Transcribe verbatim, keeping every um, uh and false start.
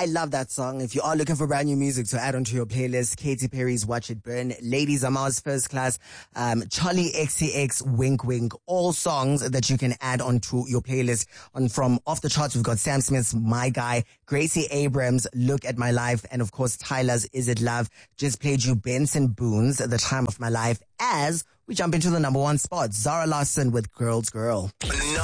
I love that song. If you are looking for brand new music to add onto your playlist, Katy Perry's Watch It Burn, Ladies Amar's First Class, um, Charlie X C X, Wink Wink, all songs that you can add onto your playlist. On from Off the Charts, we've got Sam Smith's My Guy, Gracie Abrams, Look at My Life, and of course Tyler's Is It Love. Just played you Benson Boone's The Time of My Life as we jump into the number one spot. Zara Larsson with Girl's Girl.